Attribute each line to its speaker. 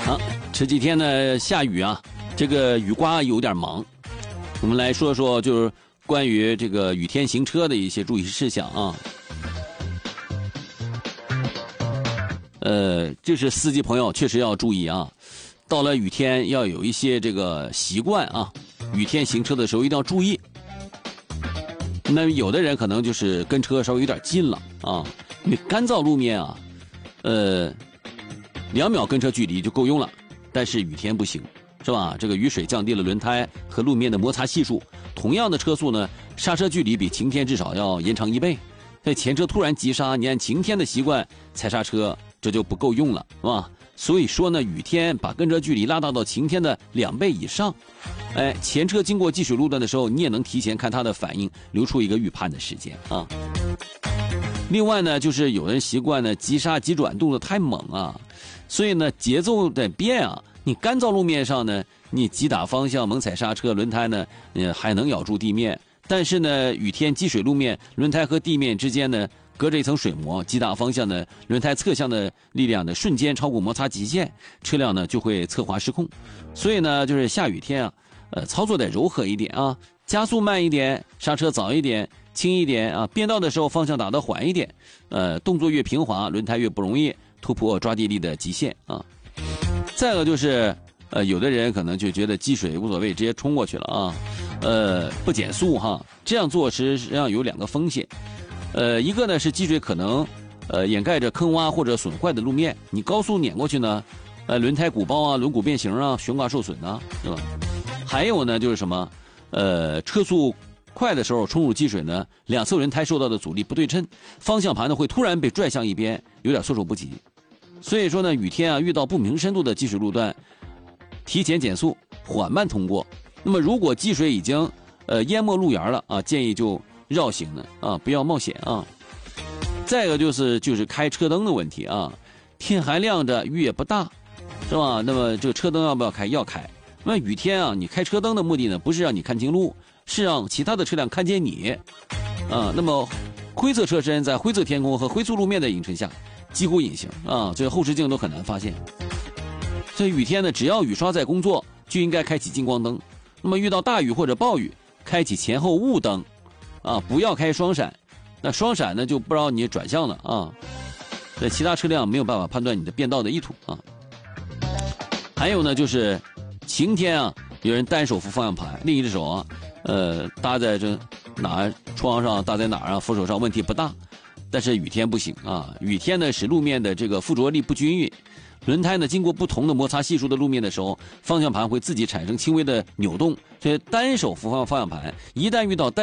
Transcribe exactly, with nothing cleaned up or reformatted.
Speaker 1: 好，这几天呢下雨啊，这个雨刮有点忙。我们来说说就是关于这个雨天行车的一些注意事项啊。呃，这是司机朋友确实要注意啊。到了雨天要有一些这个习惯啊，雨天行车的时候一定要注意。那有的人可能就是跟车稍微有点近了啊，因为干燥路面啊，呃，两秒跟车距离就够用了，但是雨天不行，是吧？这个雨水降低了轮胎和路面的摩擦系数，同样的车速呢，刹车距离比晴天至少要延长一倍。在前车突然急刹，你按晴天的习惯踩刹车，这就不够用了，是吧？所以说呢，雨天把跟车距离拉大到晴天的两倍以上。哎，前车经过积水路段的时候，你也能提前看它的反应，留出一个预判的时间啊。另外呢，就是有人习惯呢急刹急转动作太猛啊，所以呢节奏得变啊。你干燥路面上呢，你急打方向猛踩刹车，轮胎呢呃还能咬住地面。但是呢，雨天积水路面，轮胎和地面之间呢隔着一层水膜，急打方向呢，轮胎侧向的力量呢瞬间超过摩擦极限，车辆呢就会侧滑失控。所以呢，就是下雨天啊，呃，操作得柔和一点啊，加速慢一点，刹车早一点，轻一点啊，变道的时候方向打得缓一点，呃，动作越平滑，轮胎越不容易突破抓地力的极限啊。再一个就是，呃，有的人可能就觉得积水无所谓，直接冲过去了啊。呃，不减速哈，这样做实际上有两个风险，呃，一个呢是积水可能，呃，掩盖着坑洼或者损坏的路面，你高速碾过去呢，呃，轮胎鼓包啊，轮毂变形啊，悬挂受损啊，是吧？还有呢就是什么，呃，车速快的时候冲入积水呢，两侧轮胎受到的阻力不对称，方向盘呢会突然被拽向一边，有点措手不及。所以说呢，雨天啊遇到不明深度的积水路段，提前减速，缓慢通过。那么如果积水已经呃淹没路沿了啊，建议就绕行了啊，不要冒险啊。再一个就是就是开车灯的问题啊，天还亮着，雨也不大，是吧？那么这个车灯要不要开？要开。那么雨天啊，你开车灯的目的呢，不是让你看清路，是让其他的车辆看见你啊。那么灰色车身在灰色天空和灰色路面的映衬下，几乎隐形啊，这后视镜都很难发现。这雨天呢，只要雨刷在工作，就应该开启近光灯。那么遇到大雨或者暴雨，开启前后雾灯，啊，不要开双闪。那双闪呢，就不知道你转向了啊。这其他车辆没有办法判断你的变道的意图啊。还有呢，就是晴天啊，有人单手扶方向盘，另一只手啊，呃，搭在这哪窗上，搭在哪儿啊，扶手上，问题不大。但是雨天不行啊，雨天呢使路面的这个附着力不均匀。轮胎呢，经过不同的摩擦系数的路面的时候，方向盘会自己产生轻微的扭动，所以单手扶方方向盘，一旦遇到单